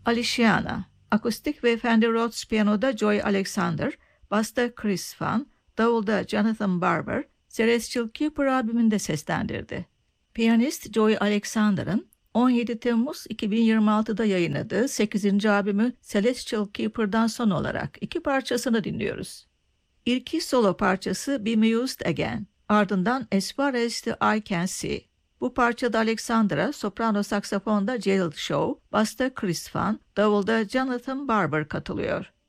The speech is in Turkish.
Aliciana, akustik ve Fender Rhodes piyanoda Joy Alexander, basta Chris Vann, davulda Jonathan Barber, Celestial Keeper albümünde seslendirdi. Piyanist Joy Alexander'ın 17 Temmuz 2026'da yayınladığı 8. albümü Celestial Keeper'dan son olarak iki parçasını dinliyoruz. İlki solo parçası Be Mused Again, ardından As Far As The Eye Can See. Bu parçada Alexander'a soprano saksafonda Gerald Shaw, basta Chris Vann, davulda Jonathan Barber katılıyor.